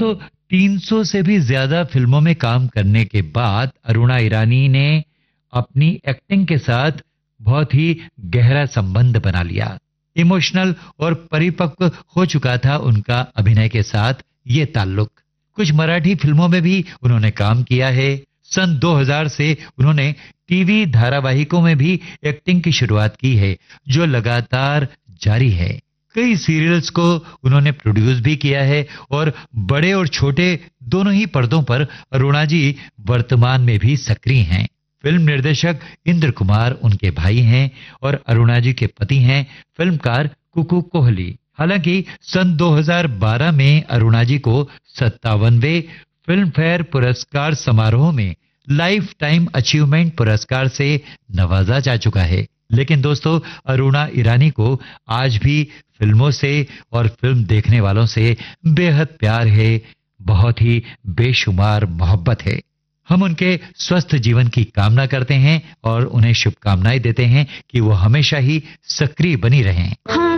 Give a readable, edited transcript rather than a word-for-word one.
दोस्तों 300 से भी ज्यादा फिल्मों में काम करने के बाद अरुणा ईरानी ने अपनी एक्टिंग के साथ बहुत ही गहरा संबंध बना लिया। इमोशनल और परिपक्व हो चुका था उनका अभिनय के साथ ये ताल्लुक। कुछ मराठी फिल्मों में भी उन्होंने काम किया है। सन 2000 से उन्होंने टीवी धारावाहिकों में भी एक्टिंग की शुरुआत की है, जो लगातार जारी है। कई सीरियल्स को उन्होंने प्रोड्यूस भी किया है और बड़े और छोटे दोनों ही पर्दों पर अरुणा जी वर्तमान में भी सक्रिय हैं। फिल्म निर्देशक इंद्र कुमार उनके भाई हैं और अरुणा जी के पति हैं फिल्मकार कुकू कोहली। हालांकि सन 2012 में अरुणा जी को 57वें फिल्म फेयर पुरस्कार समारोह में लाइफ टाइम अचीवमेंट पुरस्कार से नवाजा जा चुका है। लेकिन दोस्तों अरुणा ईरानी को आज भी फिल्मों से और फिल्म देखने वालों से बेहद प्यार है, बहुत ही बेशुमार मोहब्बत है। हम उनके स्वस्थ जीवन की कामना करते हैं और उन्हें शुभकामनाएं देते हैं कि वो हमेशा ही सक्रिय बनी रहें।